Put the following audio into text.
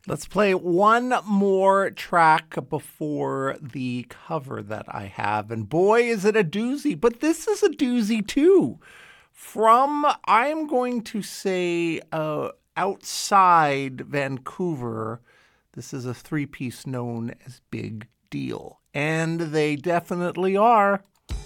Let's play one more track before the cover that I have. And boy, is it a doozy. But this is a doozy too. I'm going to say, outside Vancouver. This is a three-piece known as Big Deal. And they definitely are.